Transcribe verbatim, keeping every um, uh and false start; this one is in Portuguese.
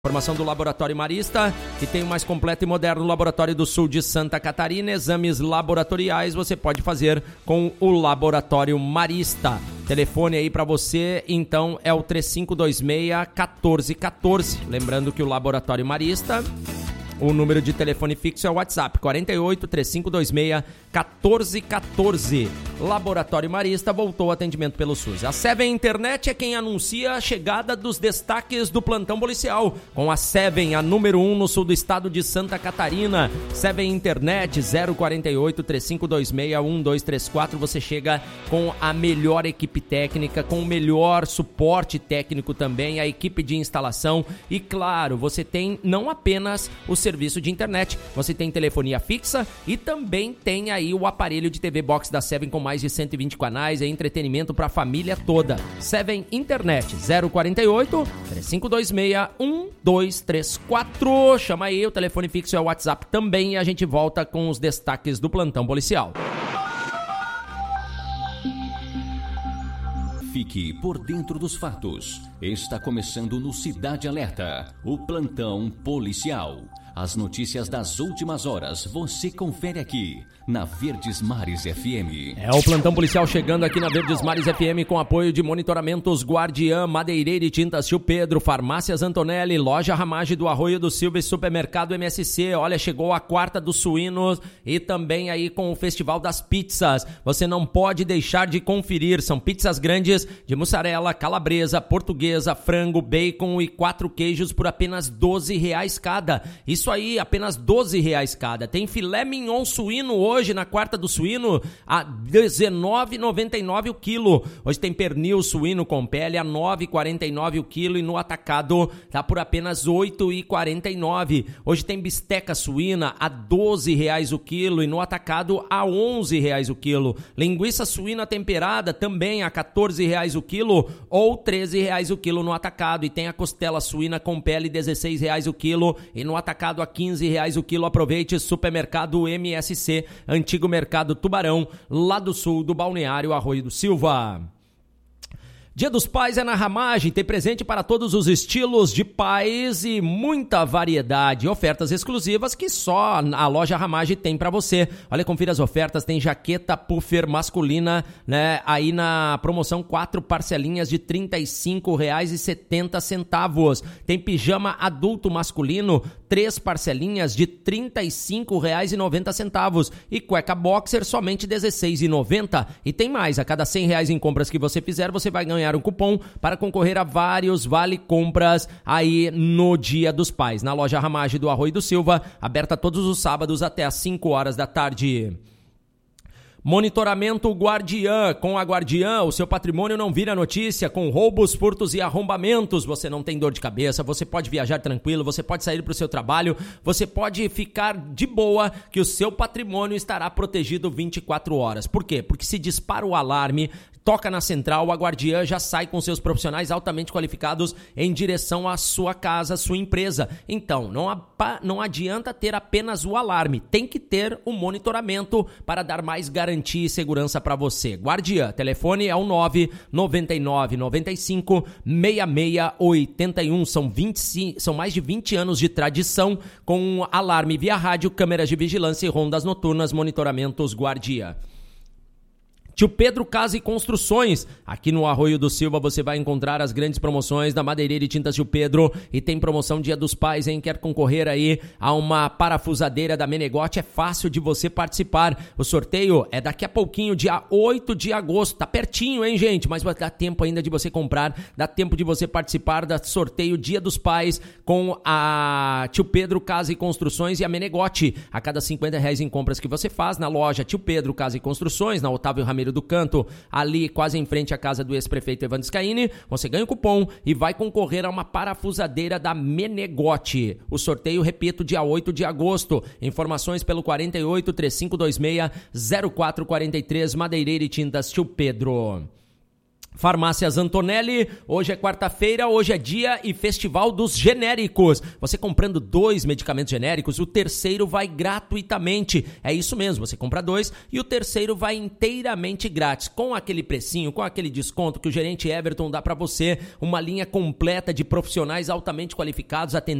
Informação do Laboratório Marista, que tem o mais completo e moderno Laboratório do Sul de Santa Catarina. Exames laboratoriais você pode fazer com o Laboratório Marista. Telefone aí para você, então, é o três cinco dois seis, um quatro um quatro. Lembrando que o Laboratório Marista, o número de telefone fixo é o WhatsApp, quarenta e oito, três cinco dois seis, um quatro um quatro. Laboratório Marista voltou ao atendimento pelo SUS. A Seven Internet é quem anuncia a chegada dos destaques do plantão policial. Com a Seven, a número um no sul do estado de Santa Catarina. Seven Internet, zero quarenta e oito, três cinco dois seis, um dois três quatro. Você chega com a melhor equipe técnica, com o melhor suporte técnico também, a equipe de instalação. E claro, você tem não apenas o serviço de internet, você tem telefonia fixa e também tem aí o aparelho de T V Box da Seven com mais de cento e vinte canais, é entretenimento para a família toda. Seven Internet, zero quarenta e oito, três cinco dois seis, um dois três quatro. Chama aí, o telefone fixo é o WhatsApp também e a gente volta com os destaques do plantão policial. Fique por dentro dos fatos. Está começando no Cidade Alerta, o plantão policial. As notícias das últimas horas você confere aqui na Verdes Mares F M. É o plantão policial chegando aqui na Verdes Mares F M com apoio de Monitoramentos Guardiã, Madeireira e Tintas Tio Pedro, Farmácias Antonelli, Loja Ramagem do Arroio do Silva e Supermercado M S C. Olha, chegou a quarta dos suínos e também aí com o Festival das Pizzas. Você não pode deixar de conferir. São pizzas grandes de mussarela, calabresa, portuguesa, frango, bacon e quatro queijos por apenas doze reais cada. Isso aí, apenas doze reais cada. Tem filé mignon suíno hoje na quarta do suíno a dezenove reais e noventa e nove centavos o quilo. Hoje tem pernil suíno com pele a nove reais e quarenta e nove centavos o quilo e no atacado tá por apenas oito reais e quarenta e nove centavos. Hoje tem bisteca suína a doze reais o quilo e no atacado a onze reais o quilo. Linguiça suína temperada também a quatorze reais o quilo ou treze reais o quilo no atacado. E tem a costela suína com pele dezesseis reais o quilo e no atacado a quinze reais o quilo. Aproveite. Supermercado M S C, antigo Mercado Tubarão, lá do sul do Balneário Arroio do Silva. Dia dos Pais é na Ramagem, tem presente para todos os estilos de pais e muita variedade, ofertas exclusivas que só a loja Ramagem tem para você. Olha, confira as ofertas, tem jaqueta puffer masculina, né, aí na promoção quatro parcelinhas de trinta e cinco reais e setenta centavos. Tem pijama adulto masculino, três parcelinhas de trinta e cinco reais e noventa centavos e cueca boxer somente dezesseis reais e noventa centavos. E tem mais, a cada cem reais em compras que você fizer, você vai ganhar um cupom para concorrer a vários vale-compras aí no Dia dos Pais. Na loja Ramagem do Arroio do Silva, aberta todos os sábados até às cinco horas da tarde. Monitoramento Guardiã. Com a Guardiã, o seu patrimônio não vira notícia. Com roubos, furtos e arrombamentos, você não tem dor de cabeça, você pode viajar tranquilo, você pode sair para o seu trabalho, você pode ficar de boa que o seu patrimônio estará protegido vinte e quatro horas. Por quê? Porque se dispara o alarme, toca na central, a Guardiã já sai com seus profissionais altamente qualificados em direção à sua casa, à sua empresa. Então, não, não adianta ter apenas o alarme, tem que ter o monitoramento para dar mais garantia e segurança para você. Guardiã, telefone é o nove nove nove nove cinco seis seis oito um. São, vinte, são mais de vinte anos de tradição com alarme via rádio, câmeras de vigilância e rondas noturnas. Monitoramentos Guardiã. Tio Pedro Casa e Construções. Aqui no Arroio do Silva você vai encontrar as grandes promoções da Madeireira e Tintas Tio Pedro. E tem promoção Dia dos Pais, hein? Quer concorrer aí a uma parafusadeira da Menegote? É fácil de você participar. O sorteio é daqui a pouquinho, dia oito de agosto. Tá pertinho, hein, gente? Mas dá tempo ainda de você comprar. Dá tempo de você participar do sorteio Dia dos Pais com a Tio Pedro Casa e Construções e a Menegote. A cada cinquenta reais em compras que você faz na loja Tio Pedro Casa e Construções, na Otávio Ramiro do Canto, ali quase em frente à casa do ex-prefeito Evandro Scaini, você ganha o cupom e vai concorrer a uma parafusadeira da Menegote. O sorteio, repito, dia oito de agosto. Informações pelo quarenta e oito, três cinco dois seis, zero quatro quatro três, Madeireira e Tintas Tio Pedro. Farmácias Antonelli, hoje é quarta-feira, hoje é dia e festival dos genéricos. Você comprando dois medicamentos genéricos, o terceiro vai gratuitamente. É isso mesmo, você compra dois e o terceiro vai inteiramente grátis. Com aquele precinho, com aquele desconto que o gerente Everton dá para você, uma linha completa de profissionais altamente qualificados atendendo